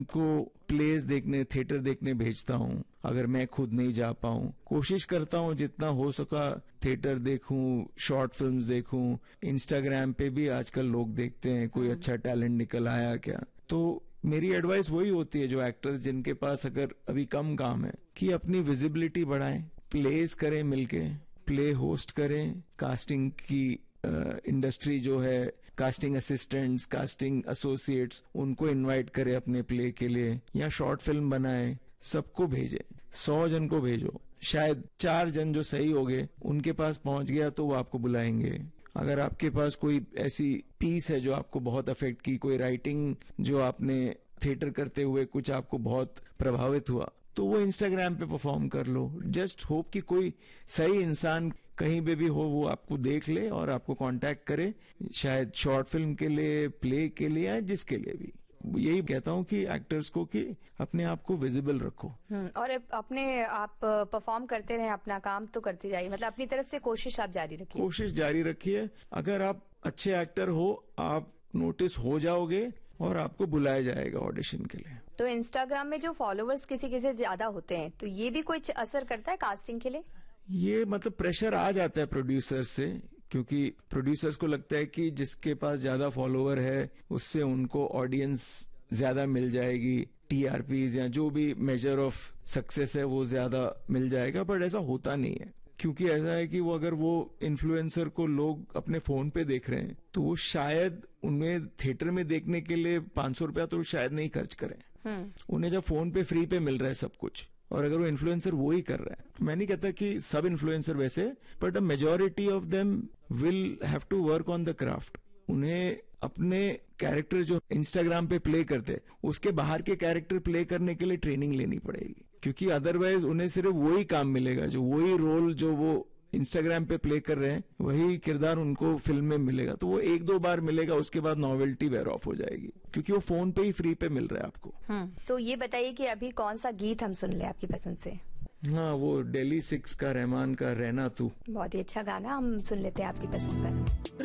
को प्लेस देखने, थिएटर देखने भेजता हूँ अगर मैं खुद नहीं जा पाऊँ। कोशिश करता हूँ जितना हो सका थिएटर देखूं, शॉर्ट फिल्म्स देखूं। इंस्टाग्राम पे भी आजकल लोग देखते हैं कोई अच्छा टैलेंट निकल आया क्या। तो मेरी एडवाइस वही होती है जो एक्टर्स जिनके पास अगर अभी कम काम है कि अपनी विजिबिलिटी बढ़ाएं, प्लेस करें मिलके, प्ले होस्ट करें, कास्टिंग की इंडस्ट्री जो है, कास्टिंग असिस्टेंट्स, कास्टिंग एसोसिएट्स, उनको इनवाइट करें अपने प्ले के लिए, या शॉर्ट फिल्म बनाएं, सबको भेजें। 100 जन को भेजो, शायद 4 जन जो सही हो गए उनके पास पहुंच गया तो वो आपको बुलाएंगे। अगर आपके पास कोई ऐसी पीस है जो आपको बहुत अफेक्ट की, कोई राइटिंग जो आपने थिएटर करते हुए कुछ आपको बहुत प्रभावित हुआ, तो वो इंस्टाग्राम पे परफॉर्म कर लो। जस्ट होप कि कोई सही इंसान कहीं पे भी हो वो आपको देख ले और आपको कांटेक्ट करे, शायद शॉर्ट फिल्म के लिए, प्ले के लिए, या जिसके लिए भी। यही कहता हूँ कि एक्टर्स को कि अपने आप को विजिबल रखो। और अपने आप परफॉर्म करते रहे, अपना काम तो करते जाइए, मतलब अपनी तरफ से कोशिश आप जारी रखिए। कोशिश जारी रखिए। अगर आप अच्छे एक्टर हो, आप नोटिस हो जाओगे और आपको बुलाया जाएगा ऑडिशन के लिए। तो इंस्टाग्राम में जो फॉलोअर्स किसी से ज्यादा होते हैं, तो ये भी कुछ असर करता है कास्टिंग के लिए? ये मतलब प्रेशर आ जाता है प्रोड्यूसर्स से, क्योंकि प्रोड्यूसर्स को लगता है कि जिसके पास ज्यादा फॉलोअर है उससे उनको ऑडियंस ज्यादा मिल जाएगी, टीआरपीज या जो भी मेजर ऑफ सक्सेस है वो ज्यादा मिल जाएगा। बट ऐसा होता नहीं है, क्योंकि ऐसा है कि वो अगर वो इन्फ्लुएंसर को लोग अपने फोन पे देख रहे हैं तो वो शायद उन्हें थिएटर में देखने के लिए 500 रुपया तो शायद नहीं खर्च करें। उन्हें जब फोन पे फ्री पे मिल रहा है सब कुछ, और अगर वो इन्फ्लुएंसर वो ही कर रहा है, मैं नहीं कहता कि सब इन्फ्लुएंसर वैसे, but a majority of them will have to work on the craft. उन्हें अपने कैरेक्टर जो इंस्टाग्राम पे प्ले करते हैं उसके बाहर के कैरेक्टर प्ले करने के लिए ट्रेनिंग लेनी पड़ेगी, क्योंकि अदरवाइज उन्हें सिर्फ वही काम मिलेगा, जो वही रोल जो वो इंस्टाग्राम पे प्ले कर रहे हैं वही किरदार उनको फिल्म में मिलेगा। तो वो 1-2 बार मिलेगा, उसके बाद नॉवेल्टी वेयर ऑफ हो जाएगी, क्योंकि वो फोन पे ही फ्री पे मिल रहा है आपको। तो ये बताइए कि अभी कौन सा गीत हम सुन ले आपकी पसंद से? हाँ, वो Delhi 6 का रहमान का रहना तू। बहुत ही अच्छा गाना, हम सुन लेते हैं आपकी पसंद का।